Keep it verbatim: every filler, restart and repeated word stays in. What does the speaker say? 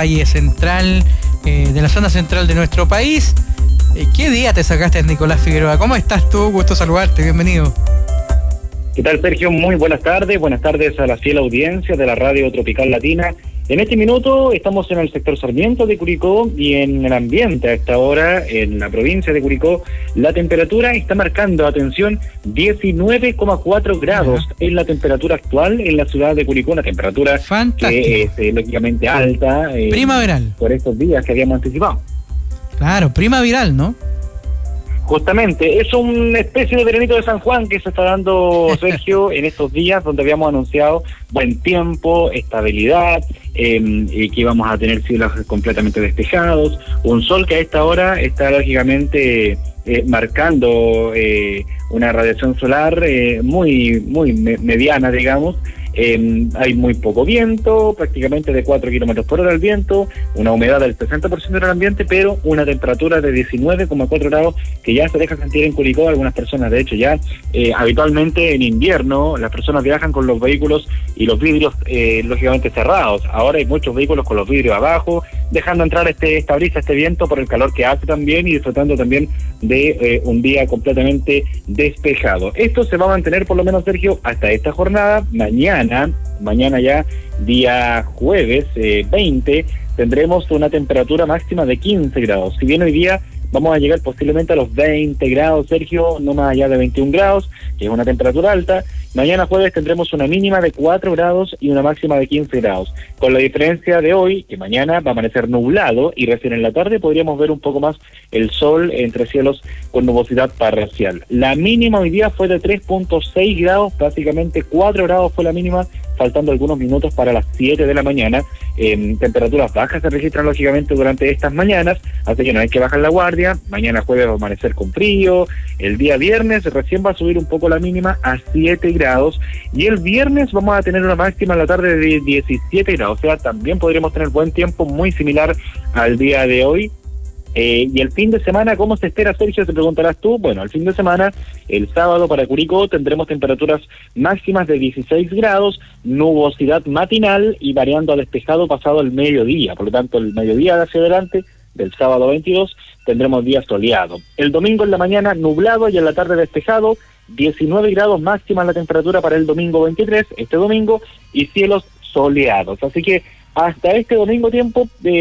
Valle Central, eh, de la zona central de nuestro país. Eh, ¿Qué día te sacaste, Nicolás Figueroa? ¿Cómo estás tú? Gusto saludarte, bienvenido. ¿Qué tal, Sergio? Muy buenas tardes, buenas tardes a la fiel audiencia de la Radio Tropical Latina. En este minuto estamos en el sector Sarmiento de Curicó y en el ambiente a esta hora, en la provincia de Curicó, la temperatura está marcando, atención, diecinueve coma cuatro grados. Uh-huh. Es la temperatura actual en la ciudad de Curicó, una temperatura Fantástico. que es eh, lógicamente alta. Eh, primaveral. Por estos días que habíamos anticipado. Claro, primaveral, ¿no? Justamente, es una especie de veranito de San Juan que se está dando, Sergio, en estos días donde habíamos anunciado buen tiempo, estabilidad, eh, y que íbamos a tener cielos completamente despejados, un sol que a esta hora está lógicamente eh, marcando eh, una radiación solar eh, muy, muy me- mediana, digamos. Eh, hay muy poco viento, prácticamente de cuatro kilómetros por hora el viento, una humedad del sesenta por ciento del ambiente, pero una temperatura de diecinueve coma cuatro grados que ya se deja sentir en Curicó. Algunas personas, de hecho, ya eh, habitualmente en invierno las personas viajan con los vehículos y los vidrios eh, lógicamente cerrados. Ahora hay muchos vehículos con los vidrios abajo, dejando entrar este esta brisa, este viento por el calor que hace también y disfrutando también de eh, un día completamente despejado. Esto se va a mantener por lo menos, Sergio, hasta esta jornada. Mañana Mañana ya, día jueves eh, veinte, tendremos una temperatura máxima de quince grados. Si bien hoy día vamos a llegar posiblemente a los veinte grados, Sergio, no más allá de veintiún grados, que es una temperatura alta. Mañana jueves tendremos una mínima de cuatro grados y una máxima de quince grados. Con la diferencia de hoy, que mañana va a amanecer nublado y recién en la tarde podríamos ver un poco más el sol entre cielos con nubosidad parcial. La mínima hoy día fue de tres punto seis grados, prácticamente cuatro grados fue la mínima, faltando algunos minutos para las siete de la mañana. Eh, temperaturas bajas se registran lógicamente durante estas mañanas, así que no hay que bajar la guardia. Mañana jueves va a amanecer con frío, el día viernes recién va a subir un poco la mínima a siete grados, y el viernes vamos a tener una máxima en la tarde de diecisiete grados, o sea, también podríamos tener buen tiempo muy similar al día de hoy. Eh, y el fin de semana, ¿cómo se espera, Sergio? Te preguntarás tú. Bueno, el fin de semana, el sábado para Curicó, tendremos temperaturas máximas de dieciséis grados, nubosidad matinal y variando a despejado pasado el mediodía. Por lo tanto, el mediodía de hacia adelante, del sábado veintidós, tendremos día soleado. El domingo en la mañana nublado y en la tarde despejado, diecinueve grados máxima la temperatura para el domingo veintitrés, este domingo, y cielos soleados. Así que hasta este domingo tiempo... de